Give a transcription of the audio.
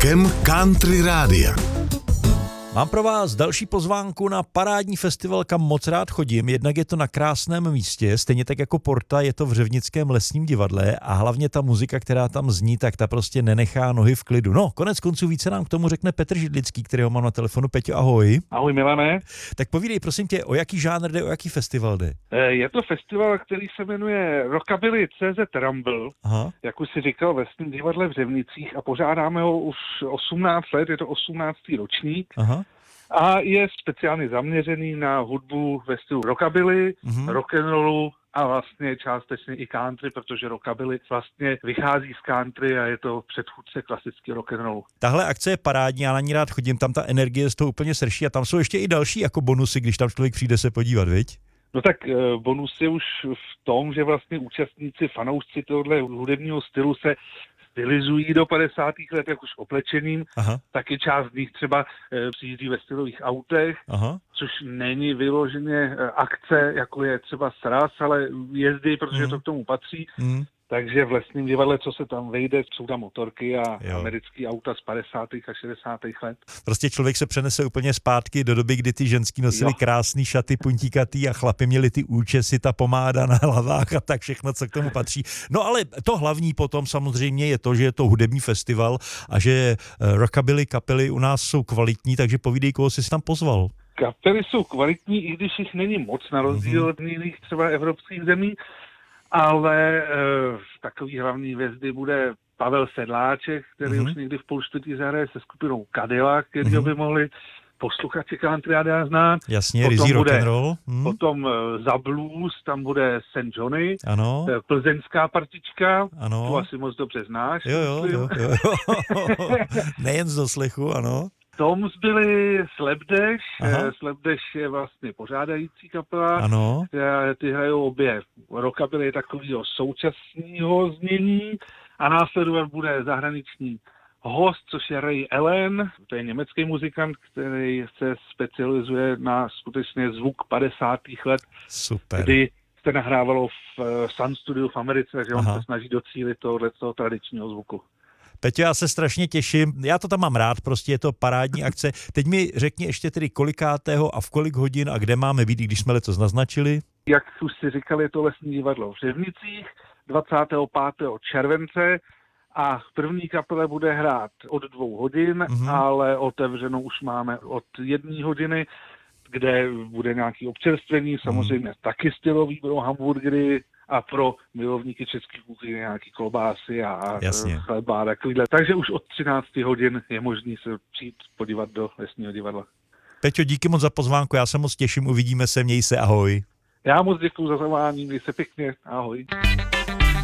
rokem Country Rádia. Mám pro vás další pozvánku na parádní festival, kam moc rád chodím. Jednak je to na krásném místě, stejně tak jako Porta, je to v Řevnickém lesním divadle a hlavně ta muzika, která tam zní, tak ta prostě nenechá nohy v klidu. No, konec konců více nám k tomu řekne Petr Židlický, kterého mám na telefonu. Peťo, ahoj. Ahoj Milane. Tak povídej, prosím tě, o jaký žánr jde, o jaký festival jde? Je to festival, který se jmenuje Rockabilly CZ Rumble, jak už si říkal, v lesním divadle v Řevnicích, a pořádáme ho už 18 let, je to 18. ročník. Aha. A je speciálně zaměřený na hudbu ve stylu rockabilly, rock'n'rollu a vlastně částečně i country, protože rockabilly vlastně vychází z country a je to předchůdce klasický rock'n'rollu. Tahle akce je parádní, já na ní rád chodím, tam ta energie z toho úplně srší a tam jsou ještě i další jako bonusy, když tam člověk přijde se podívat, viď? No tak bonus je už v tom, že vlastně účastníci, fanoušci tohohle hudebního stylu se stylizují do 50. let, jak už oblečeným, taky část z nich třeba přijíždí ve stylových autech, což není vyloženě akce, jako je třeba sraz, ale jezdy, protože to k tomu patří. Takže v lesním divadle, co se tam vejde, jsou tam motorky a americký auta z 50. a 60. let. Prostě člověk se přenese úplně zpátky do doby, kdy ty ženský nosily krásný šaty puntíkatý a chlapi měli ty účesy, ta pomáda na hlavách a tak všechno, co k tomu patří. No ale to hlavní potom samozřejmě je to, že je to hudební festival a že rockabilly kapely u nás jsou kvalitní, takže povídej, koho jsi tam pozval. Kapely jsou kvalitní, i když jich není moc na rozdíl od jiných třeba evropských zemí. Ale takový hlavní hvězdy bude Pavel Sedláček, který už někdy v půlčtvrtý zahraje se skupinou Cadillac, který by mohli posluchači Country Rádia znát. Jasně, rizí rock'n'roll. Potom za blues, tam bude St. Johnny, ano. Plzeňská partička, ano. tu asi moc dobře znáš. Jo. Nejen z doslechu, ano. Toms byli Slapdash. Slapdash je vlastně pořádající kapela. Ano. Ty hrajou obě rockabilly takového současného znění a následovat bude zahraniční host, což je Ray Allen. To je německý muzikant, který se specializuje na skutečně zvuk 50. let. Super. Kdy se nahrávalo v Sun Studiu v Americe, že on se snaží docílit tohoto tradičního zvuku. Peťo, já se strašně těším, já to tam mám rád, prostě je to parádní akce. Teď mi řekni ještě tedy kolikátého a v kolik hodin a kde máme být, když jsme letos naznačili. Jak už si říkali, je to lesní divadlo v Řevnicích 25. července a první kapele bude hrát od 2 hodin, ale otevřenou už máme od 1 hodiny, kde bude nějaký občerstvení, samozřejmě taky stylový, budou hamburgery, a pro milovníky českých kuchyně nějaký klobásy a chleba a takovýhle. Takže už od 13 hodin je možný se přijít podívat do lesního divadla. Peťo, díky moc za pozvánku, já se moc těším, uvidíme se, měj se, ahoj. Já moc děkuju za zavolání, měj se pěkně, ahoj.